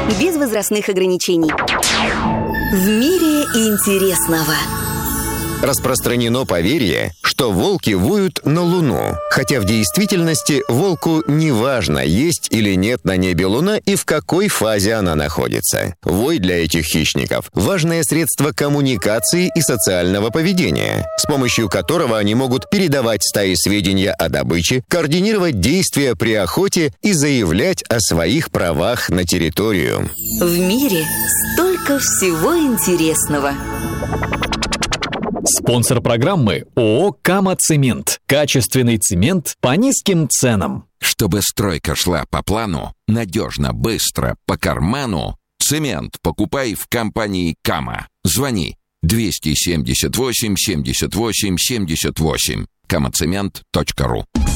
без возрастных ограничений. В мире интересного. Распространено поверье, что волки воют на Луну, хотя в действительности волку не важно, есть или нет на небе Луна и в какой фазе она находится. Вой для этих хищников – важное средство коммуникации и социального поведения, с помощью которого они могут передавать стае сведения о добыче, координировать действия при охоте и заявлять о своих правах на территорию. В мире столько всего интересного. Спонсор программы ООО «Кама-Цемент». Качественный цемент по низким ценам. Чтобы стройка шла по плану, надежно, быстро, по карману, цемент покупай в компании «Кама». Звони 278 78 78. kamacement.ru.